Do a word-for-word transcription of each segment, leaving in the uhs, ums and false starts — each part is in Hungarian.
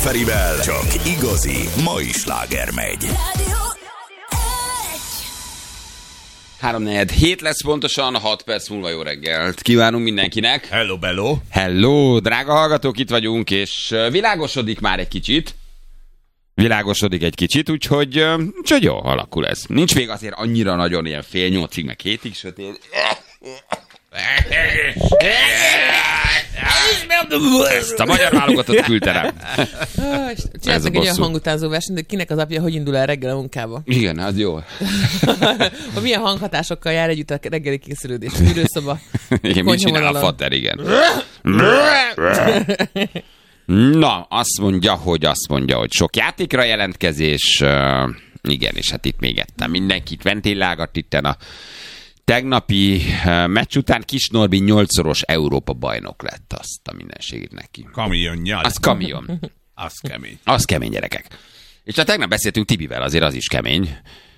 Ferivel csak igazi mai sláger megy. három negyven hét lesz pontosan, hat perc múlva jó reggelt kívánunk mindenkinek. Hello, bello. Hello, drága hallgatók, itt vagyunk, és világosodik már egy kicsit. Világosodik egy kicsit, úgyhogy, úgyhogy jó, alakul ez. Nincs még azért annyira nagyon ilyen fél nyolcig, meg hétig sötét. Ezt a magyar válogatott küldte rám. Csináltak egy olyan hangutánzó versenyt, de kinek az apja hogy indul el reggel a munkába? Igen, az jó. Hogy milyen hanghatásokkal jár együtt a reggeli készülődés? Ürőszoba. Igen, mit csinál a fater, igen. Na, azt mondja, hogy azt mondja, hogy sok játékra jelentkezés. Uh, igen, és hát itt még ettem mindenkit ventilálgat itten a tegnapi uh, meccs után. Kis Norbi nyolcszoros Európa bajnok lett, azt a mindenségét neki. Kamionnyal. Az kamion. Az kemény. Az kemény, gyerekek. És hát tegnap beszéltünk Tibivel, azért az is kemény.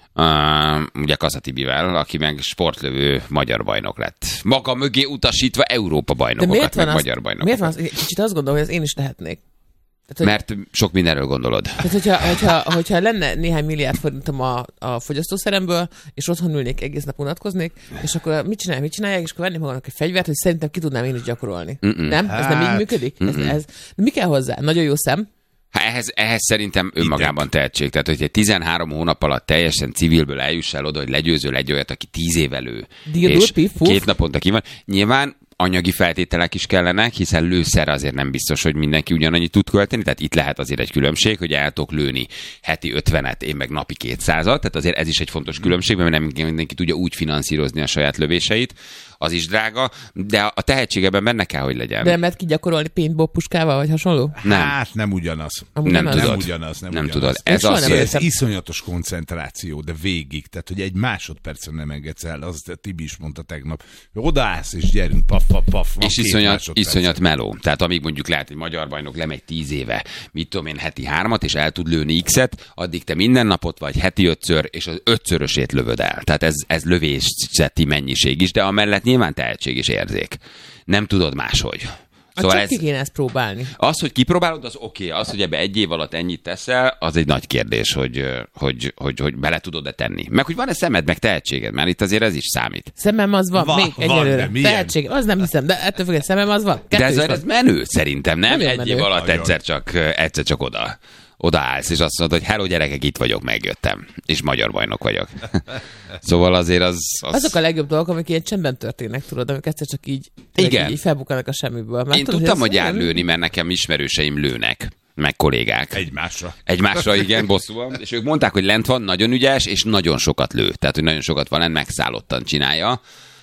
Uh, ugye Kassa Tibivel, aki meg sportlövő magyar bajnok lett. Maga mögé utasítva Európa bajnokokat, meg az, magyar bajnokokat. Miért van az? Kicsit azt gondolom, hogy az én is tehetnék. Tehát, hogy, mert sok mindenről gondolod. Tehát, hogyha, hogyha, hogyha lenne néhány milliárd forintom a, a fogyasztószeremből, és otthon ülnék, egész nap unatkoznék, és akkor mit csinálják, mit csinálják, és akkor vennék magamnak egy fegyvert, hogy szerintem ki tudnám én is gyakorolni. Mm-mm. Nem? Ez nem így működik? Ez, ez, mi kell hozzá? Nagyon jó szem. Hát ehhez, ehhez szerintem önmagában tehetség. Tehát, hogy egy tizenhárom hónap alatt teljesen civilből eljuss el oda, hogy legyőzöl egy olyat, aki tíz év elő, és két naponta ki van. Nyilván anyagi feltételek is kellenek, hiszen lőszerre azért nem biztos, hogy mindenki ugyanannyit tud költeni, tehát itt lehet azért egy különbség, hogy el tudok lőni heti ötvenet, én meg napi kétszázat, tehát azért ez is egy fontos különbség, mert nem mindenki tudja úgy finanszírozni a saját lövéseit, az is drága, de a tehetsségeben benne kell, hogy legyen. De mert ki gyakorolni paintball puskával, vagy hasonló? Nem. Hát nem ugyanaz. Nem, nem tudod. Nem ugyanaz. Nem, nem ugyanaz. tudod. Ez, az, ez iszonyatos koncentráció, de végig. Tehát, hogy egy másodpercen nem engedsz el, az Tibi is mondta tegnap. Odaállsz és gyerünk, paf, paf, paf. És iszonyat, iszonyat meló. Tehát amíg mondjuk lehet, hogy magyar bajnok lemegy tíz éve, mit tudom én, heti hármat, és el tud lőni X-et, addig te minden napot vagy heti ötször, és az ötszörösét lövöd el. Tehát ez, ez lövészeti mennyiség is, de amellett nyilván tehetség és érzék. Nem tudod máshogy. Szóval csak ez, ki kéne ezt próbálni. Az, hogy kipróbálod, az oké. Okay. Az, hogy ebbe egy év alatt ennyit teszel, az egy nagy kérdés, hogy, hogy, hogy, hogy bele tudod-e tenni. Meg hogy van-e szemed, meg tehetséged, mert itt azért ez is számít. Szemem az van, Va, még egyelőre. Tehetség, az nem hiszem, de ettől függetlenül szemem az van. Kettő de ez, ez menő szerintem, nem? Nagyon egy menő. év alatt Nagyon. egyszer csak, egyszer csak oda. Odaállsz, és azt mondod, hogy hello gyerekek, itt vagyok, megjöttem. És magyar bajnok vagyok. Szóval azért az, az... Azok a legjobb dolgok, amik ilyen csendben történnek, tudod, amik egyszer csak így, Igen. így, így felbukkanak a semmiből. Mert Én tudod, tudtam, hogy hogy jár lőni, mert nekem ismerőseim lőnek, meg kollégák. Egymásra. Egymásra, igen, bosszúan. És ők mondták, hogy lent van, nagyon ügyes, és nagyon sokat lő. Tehát, hogy nagyon sokat van lent, megszállottan csinálja.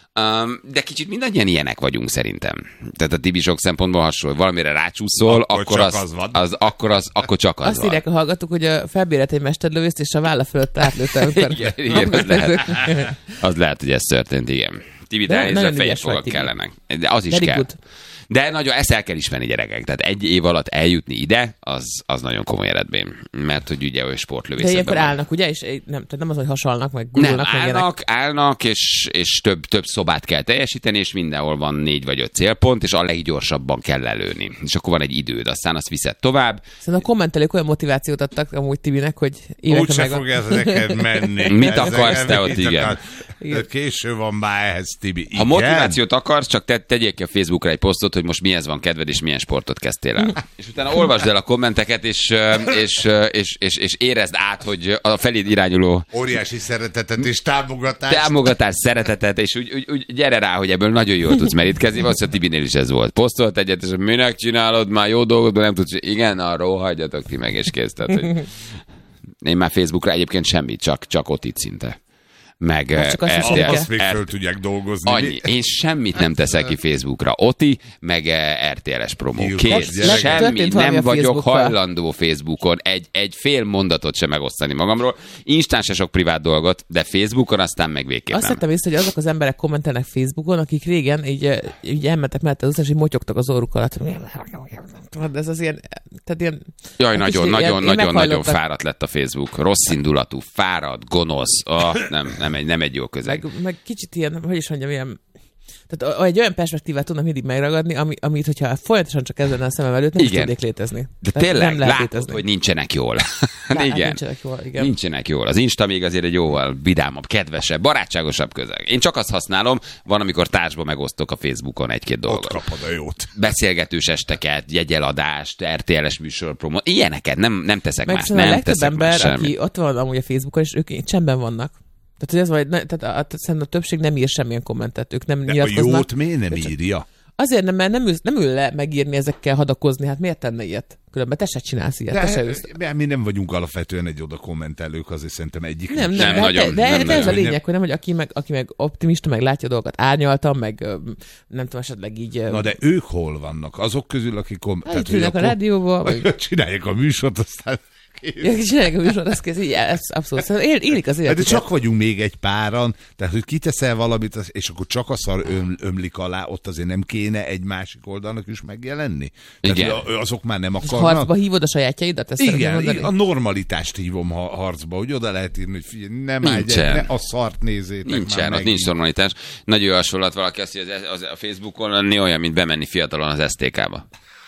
Um, de kicsit mindannyian ilyenek vagyunk szerintem. Tehát a Tibi sok szempontból hasonló. Valamire rácsúszol, akkor, akkor, az, csak az, van. az, akkor, az, akkor csak az azt van. írják a hallgatók, hogy a felbérelt egy mesterlövészt, és a válla fölött átlőtte. Amikor... igen, igen, az lehet. Az lehet, hogy ez történt, igen. Tibi, de elnézve fejes fogak kellenek. De az is Very kell. good. De nagyon, ezt el kell ismerni, gyerekek. Tehát egy év alatt eljutni ide, az, az nagyon komoly eredmény. Mert hogy ugye olyan sportlövészetben... De ilyenkor állnak, ugye? És nem, tehát nem az, hogy hasalnak, meg gurulnak. Nem, állnak, állnak, és, és több, több szobát kell teljesíteni, és mindenhol van négy vagy öt célpont, és a leggyorsabban kell lelőni. És akkor van egy időd, aztán azt viszed tovább. Szerintem a kommentelők olyan motivációt adtak amúgy Tibinek, hogy évekre Úgy se meg... fog ez neked menni. Mit Ezek akarsz te nem- ott, mit igen. akarsz? Késő van már ehhez, Tibi. Ha motivációt akarsz, csak te, tegyél ki a Facebookra egy posztot, hogy most mihez van kedved, és milyen sportot kezdtél el. És utána olvasd el a kommenteket, és, és, és, és, és érezd át, hogy a feléd irányuló Óriási szeretetet és támogatást. támogatás, szeretetet, és úgy, úgy, úgy gyere rá, hogy ebből nagyon jól tudsz merítkezni. Valószínűleg Tibinél is ez volt. Posztolt egyet, és minek csinálod, már jó dolgot, de nem tudsz. Igen, arról hagyjatok ti meg, és kész. Tehát, hogy én már Facebookra egyébként semmit, csak, csak ott itt szinte. Meg Hát csak azt er hiszem, té el, hogy Azt még er- föl tudják dolgozni. annyi. Én semmit nem teszek ki Facebookra. Oti, meg er té el-es promó. Jó, Kész. gyerek. Semmi. Történt valami Nem a vagyok Facebookkal. hajlandó Facebookon egy, egy fél mondatot sem megosztani magamról. Instán se sok privát dolgot, de Facebookon aztán meg végképp Azt nem. vettem észre, hogy azok az emberek kommentelnek Facebookon, akik régen így, így elmentek mellette az utcán, és így motyogtak az orruk alatt. De ez az ilyen... Tehát ilyen Jaj, egy nagyon, kis nagyon, ilyen- nagyon, ilyen nagyon meghajlottak. fáradt lett a Facebook. Rossz indulatú, fáradt, gonosz. Oh, nem, nem, egy, nem egy jó közeg. Meg, meg kicsit ilyen, hogy is mondjam, ilyen Tehát egy olyan perspektívát tudnak mindig megragadni, ami, amit, hogyha folyamatosan csak ezen a szemem előtt, nem is tudnék létezni. De tehát tényleg, nem látod, létezni. Hogy nincsenek jól. Lá, igen. Nincsenek jól, igen. Nincsenek jól. Az Insta még azért egy jóval vidámabb, kedvesebb, barátságosabb közeg. Én csak azt használom, van, amikor társba megosztok a Facebookon egy-két dolgot. Ott kapod a jót. Beszélgetős esteket, jegyeladást, er té el-es műsorpromó, ilyeneket nem, nem teszek meg más. Nem a legtöbb teszek ember, más aki ott van amúgy a Facebookon, és ők csendben vannak. Tehát, hogy ez vagy, ne, tehát a, szerintem a többség nem ír semmilyen kommentet, ők nem de nyilatkoznak. a jót miért nem írja? Azért nem, mert nem ül, nem ül le megírni ezekkel, hadakozni, hát miért tenne ilyet? Különben te se csinálsz ilyet. De, te se ülsz. mi nem vagyunk alapvetően egy oda kommentelők, azért szerintem egyik. Nem, nem, nem nem nagyon. De, de, nem de ez nagyon. a lényeg, hogy nem, hogy aki meg, aki meg optimista, meg látja a dolgokat árnyaltan, meg nem tudom, esetleg így... Na de ők hol vannak? Azok közül, akik... Kom- hát, tehát, ülnek a rádióba, vagy... Csinálják a műsort, aztán... Ja, csinálják a műsort, az kész, így, ez abszolút. Szóval él, élik az életüket. De csak vagyunk még egy páran, tehát hogy kiteszel valamit, és akkor csak a szar öm, ömlik alá, ott azért nem kéne egy másik oldalnak is megjelenni? Igen. Tehát azok már nem akarnak. Harcba hívod a sajátjaidat? Ezt igen, a normalitást hívom harcba, hogy oda lehet írni, hogy figyelj, nem állj, ne a szart nézzétek. Nincsen, ott nincs normalitás. Nagy jó hasonlat valaki azt, hogy az, az, a Facebookon lenni olyan, mint bemenni fiatalon az es té ká-ba.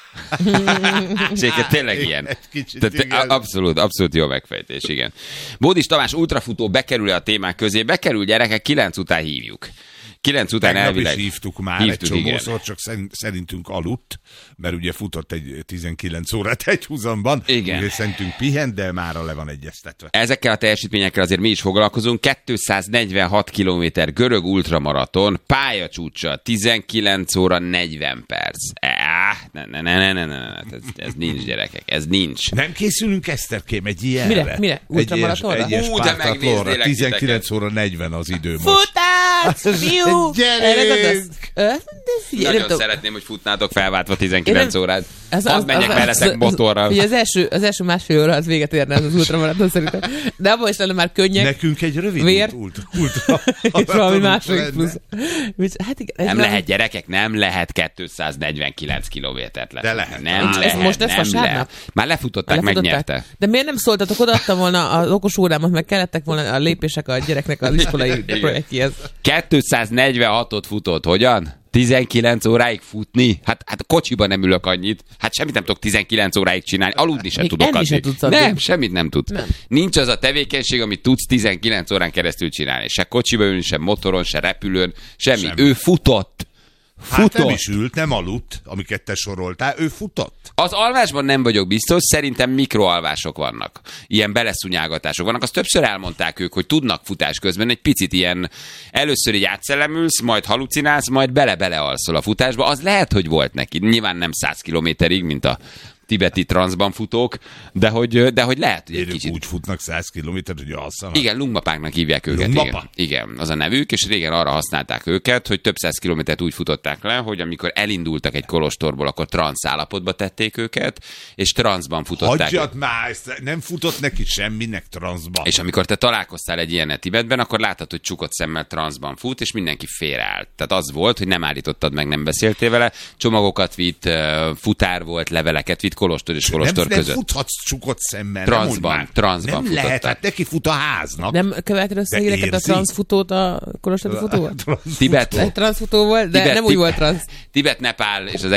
Séket tényleg ilyen. Tehát abszolút, abszolút jó megfejtés, igen. Bódis Tamás ultrafutó bekerül a témák közé, bekerül gyerekek, kilenc után hívjuk. Kilenc után Tegnap elvileg... is hívtuk már hívtuk, egy csomószor, csak szerintünk aludt, mert ugye futott egy tizenkilenc órát egy húzamban, ugye szerintünk pihent, de mára le van egyeztetve. Ezekkel a teljesítményekkel azért mi is foglalkozunk. kétszáznegyvenhat kilométer görög ultramaraton, pályacsúcsa, tizenkilenc óra negyven perc. Ah, ne, ne, ne, ne, ne, ne. Ez, ez nincs, gyerekek, ez nincs. Nem készülünk, Eszterkém, egy ilyenre? Mire? Mire? Ultramaratonra? Egy Hú, de megnéznélek tizenkilenc óra negyven az idő most. Futás! Fiú! Gyerünk! Nagyon szeretném, hogy futnátok felváltva tizenkilenc órát. Az, az, az menjek veletek motorral. Ugye az első, az első másfél óra az véget érne az, az ultramaraton szerintem. De abban is lenne már könnyek. Nekünk egy rövid vér, ultra. ultra és valami második plusz. Hát igen, nem lehet, gyerekek, nem lehet kétszáznegyvenkilenc kilométert lefutni. De lehet. Nem ez lehet, most lesz vasárnap? Már lefutották, megnyerte. De miért nem szóltatok, odaadtam volna az okos órámat, meg kellettek volna a lépések a gyereknek az iskolai projektjéhez. kétszáznegyvenhatot futott, hogyan? tizenkilenc óráig futni? Hát, hát a kocsiban nem ülök annyit. Hát semmit nem tudok tizenkilenc óráig csinálni. Aludni sem még tudok adni. Sem tudsz adni. Nem, semmit nem tudsz. Nem. Nincs az a tevékenység, amit tudsz tizenkilenc órán keresztül csinálni. Se kocsiba ülni, se motoron, se repülőn, semmi. semmi. Ő futott. Futott. Hát nem is ült, nem aludt, amiket te soroltál, ő futott. Az alvásban nem vagyok biztos, szerintem mikroalvások vannak. Ilyen beleszúnyálgatások vannak. Azt többször elmondták ők, hogy tudnak futás közben egy picit ilyen, először így átszellemülsz, majd halucinálsz, majd bele-bele alszol a futásba. Az lehet, hogy volt neki. Nyilván nem száz kilométerig, mint a tibeti transzban futók, de hogy, de hogy lehet, hogy egy Érők kicsit... úgy futnak száz kilométert, hogy alszanak. Igen, lungmapáknak hívják őket. Igen. Igen, az a nevük, és régen arra használták őket, hogy több száz kilométert úgy futották le, hogy amikor elindultak egy kolostorból, akkor transz állapotba tették őket, és transzban futották. Hagyjad már, ezt nem futott neki semminek transzban. És amikor te találkoztál egy ilyen Tibetben, akkor láttad, hogy csukott szemmel transzban fut, és mindenki félreállt. Tehát az volt, hogy nem állítottad meg, nem beszéltél vele, csomagokat vitt, futár volt, leveleket vitt, kolostor és kolostor nem, között. Nem futhatsz csukott szemmel. Transzban, transzban Nem futották. lehet, hát neki fut a háznak. Nem követed össze híreket a transzfutót, a kolostori futóval? Tibet. Egy transzfutó volt, de Tibet, nem úgy volt transz. Tibet, Nepál és az